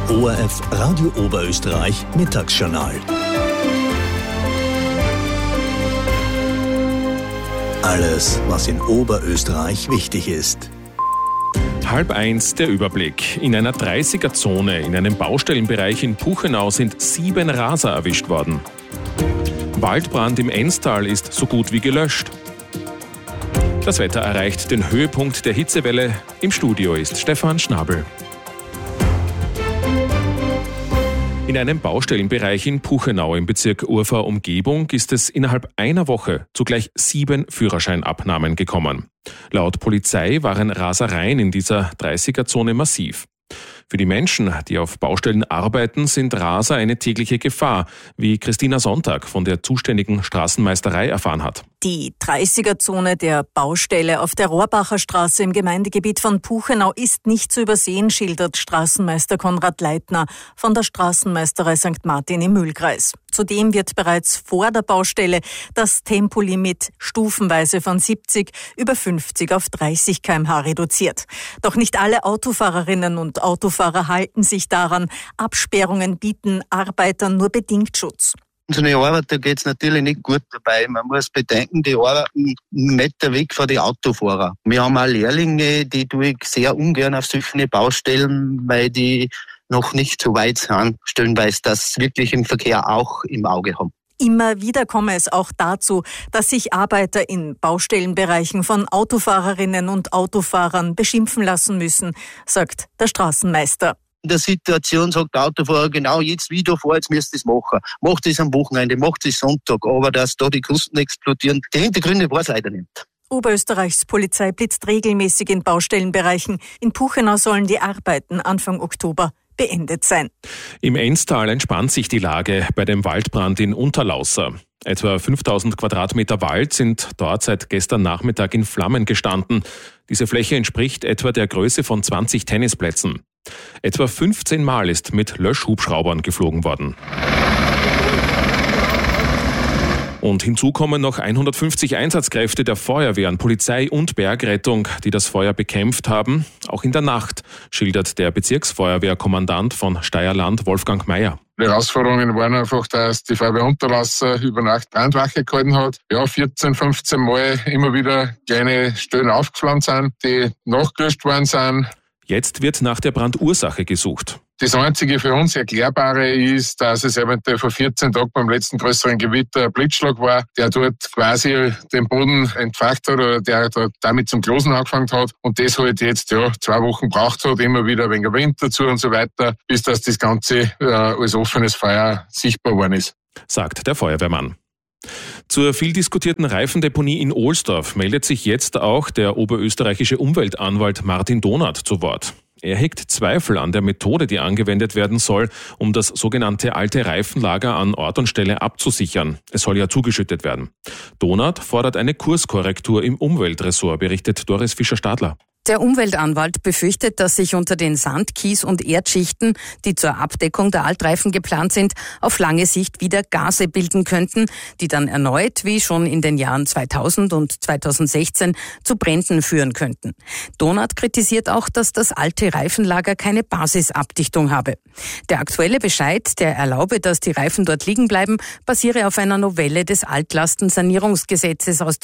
ORF Radio Oberösterreich Mittagsjournal. Alles, was in Oberösterreich wichtig ist. 12:30 der Überblick. In einer 30er-Zone in einem Baustellenbereich in Puchenau sind 7 Raser erwischt worden. Waldbrand im Enstal ist so gut wie gelöscht. Das Wetter erreicht den Höhepunkt der Hitzewelle. Im Studio ist Stefan Schnabel. In einem Baustellenbereich in Puchenau im Bezirk Urfahr-Umgebung ist es innerhalb einer Woche zu gleich 7 Führerscheinabnahmen gekommen. Laut Polizei waren Rasereien in dieser 30er-Zone massiv. Für die Menschen, die auf Baustellen arbeiten, sind Raser eine tägliche Gefahr, wie Christina Sonntag von der zuständigen Straßenmeisterei erfahren hat. Die 30er-Zone der Baustelle auf der Rohrbacher Straße im Gemeindegebiet von Puchenau ist nicht zu übersehen, schildert Straßenmeister Konrad Leitner von der Straßenmeisterei St. Martin im Mühlkreis. Zudem wird bereits vor der Baustelle das Tempolimit stufenweise von 70 über 50 auf 30 km/h reduziert. Doch nicht alle Autofahrerinnen und Autofahrer halten sich daran. Absperrungen bieten Arbeitern nur bedingt Schutz. Unsere Arbeiter geht es natürlich nicht gut dabei. Man muss bedenken, die arbeiten einen Meter weg von den Autofahrern. Wir haben auch Lehrlinge, die tue ich sehr ungern auf solche Baustellen, weil die noch nicht so weit sind, stellenweise das wirklich im Verkehr auch im Auge haben. Immer wieder komme es auch dazu, dass sich Arbeiter in Baustellenbereichen von Autofahrerinnen und Autofahrern beschimpfen lassen müssen, sagt der Straßenmeister. In der Situation sagt der Autofahrer, genau jetzt wieder vor, jetzt müsst ihr es machen. Macht es am Wochenende, macht es Sonntag, aber dass da die Kosten explodieren, die Hintergründe weiß leider nicht. Oberösterreichs Polizei blitzt regelmäßig in Baustellenbereichen. In Puchenau sollen die Arbeiten Anfang Oktober beendet sein. Im Enstal entspannt sich die Lage bei dem Waldbrand in Unterlaußer. Etwa 5000 Quadratmeter Wald sind dort seit gestern Nachmittag in Flammen gestanden. Diese Fläche entspricht etwa der Größe von 20 Tennisplätzen. Etwa 15 Mal ist mit Löschhubschraubern geflogen worden. Und hinzu kommen noch 150 Einsatzkräfte der Feuerwehren, Polizei und Bergrettung, die das Feuer bekämpft haben, auch in der Nacht, schildert der Bezirksfeuerwehrkommandant von Steierland, Wolfgang Meyer. Die Herausforderungen waren einfach, dass die Feuerwehr Unterlaußer über Nacht Brandwache gehalten hat. 14, 15 Mal immer wieder kleine Stellen aufgeflammt sind, die nachgelöscht worden sind. Jetzt wird nach der Brandursache gesucht. Das einzige für uns Erklärbare ist, dass es eventuell vor 14 Tagen beim letzten größeren Gewitter ein Blitzschlag war, der dort quasi den Boden entfacht hat oder der damit zum Klosen angefangen hat und das halt jetzt 2 Wochen braucht hat, immer wieder wegen Wind dazu und so weiter, bis das Ganze als offenes Feuer sichtbar geworden ist, sagt der Feuerwehrmann. Zur viel diskutierten Reifendeponie in Ohlsdorf meldet sich jetzt auch der oberösterreichische Umweltanwalt Martin Donath zu Wort. Er hegt Zweifel an der Methode, die angewendet werden soll, um das sogenannte alte Reifenlager an Ort und Stelle abzusichern. Es soll ja zugeschüttet werden. Donath fordert eine Kurskorrektur im Umweltressort, berichtet Doris Fischer-Stadler. Der Umweltanwalt befürchtet, dass sich unter den Sand-, Kies- und Erdschichten, die zur Abdeckung der Altreifen geplant sind, auf lange Sicht wieder Gase bilden könnten, die dann erneut, wie schon in den Jahren 2000 und 2016, zu Bränden führen könnten. Donath kritisiert auch, dass das alte Reifenlager keine Basisabdichtung habe. Der aktuelle Bescheid, der erlaube, dass die Reifen dort liegen bleiben, basiere auf einer Novelle des Altlastensanierungsgesetzes aus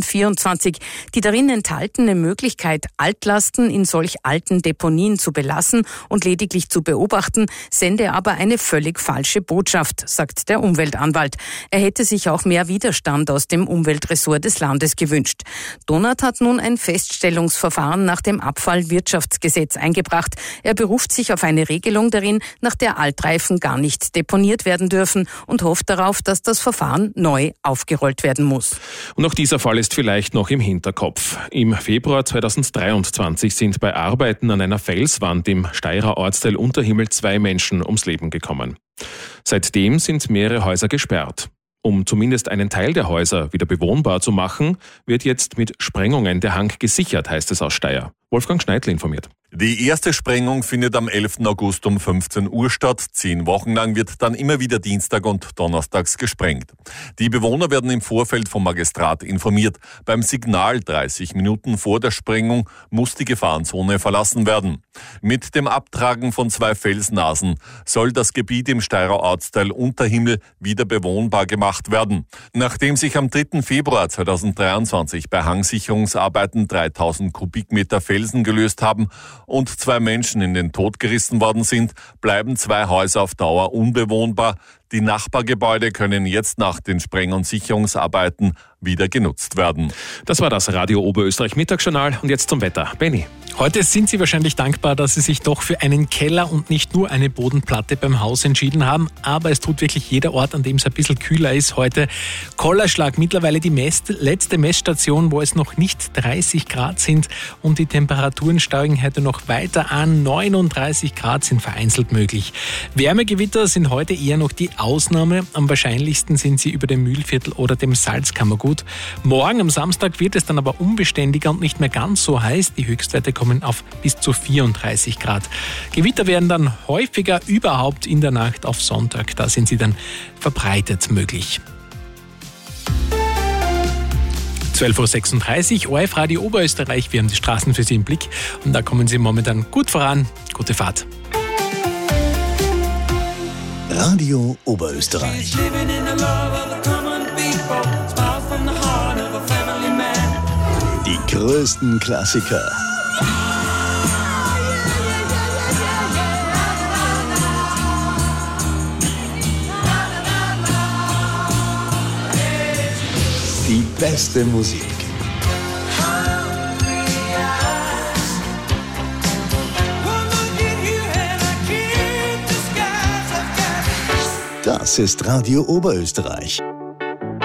2024, die darin enthaltene Möglichkeit, Altlasten in solch alten Deponien zu belassen und lediglich zu beobachten, sende aber eine völlig falsche Botschaft, sagt der Umweltanwalt. Er hätte sich auch mehr Widerstand aus dem Umweltressort des Landes gewünscht. Donath hat nun ein Feststellungsverfahren nach dem Abfallwirtschaftsgesetz eingebracht. Er beruft sich auf eine Regelung darin, nach der Altreifen gar nicht deponiert werden dürfen und hofft darauf, dass das Verfahren neu aufgerollt werden muss. Und auch dieser Fall ist vielleicht noch im Hinterkopf. Im Februar 2023 sind bei Arbeiten an einer Felswand im Steirer Ortsteil Unterhimmel 2 Menschen ums Leben gekommen. Seitdem sind mehrere Häuser gesperrt. Um zumindest einen Teil der Häuser wieder bewohnbar zu machen, wird jetzt mit Sprengungen der Hang gesichert, heißt es aus Steyr. Wolfgang Schneidl informiert. Die erste Sprengung findet am 11. August um 15 Uhr statt. 10 Wochen lang wird dann immer wieder Dienstag und Donnerstags gesprengt. Die Bewohner werden im Vorfeld vom Magistrat informiert. Beim Signal 30 Minuten vor der Sprengung muss die Gefahrenzone verlassen werden. Mit dem Abtragen von 2 Felsnasen soll das Gebiet im Steyrer Ortsteil Unterhimmel wieder bewohnbar gemacht werden. Nachdem sich am 3. Februar 2023 bei Hangsicherungsarbeiten 3000 Kubikmeter Felsen gelöst haben und 2 Menschen in den Tod gerissen worden sind, bleiben 2 Häuser auf Dauer unbewohnbar. Die Nachbargebäude können jetzt nach den Spreng- und Sicherungsarbeiten wieder genutzt werden. Das war das Radio Oberösterreich Mittagsjournal und jetzt zum Wetter. Benni. Heute sind Sie wahrscheinlich dankbar, dass Sie sich doch für einen Keller und nicht nur eine Bodenplatte beim Haus entschieden haben. Aber es tut wirklich jeder Ort, an dem es ein bisschen kühler ist. Heute Kollerschlag, mittlerweile die letzte Messstation, wo es noch nicht 30 Grad sind. Und die Temperaturen steigen heute noch weiter an. 39 Grad sind vereinzelt möglich. Wärmegewitter sind heute eher noch die Ausnahme. Am wahrscheinlichsten sind sie über dem Mühlviertel oder dem Salzkammergut. Morgen am Samstag wird es dann aber unbeständiger und nicht mehr ganz so heiß. Die Höchstwerte kommen auf bis zu 34 Grad. Gewitter werden dann häufiger überhaupt in der Nacht auf Sonntag. Da sind sie verbreitet möglich. 12.36 Uhr, ORF Radio Oberösterreich. Wir haben die Straßen für Sie im Blick und da kommen Sie momentan gut voran. Gute Fahrt. Radio Oberösterreich. Die größten Klassiker. Die beste Musik. Das ist Radio Oberösterreich.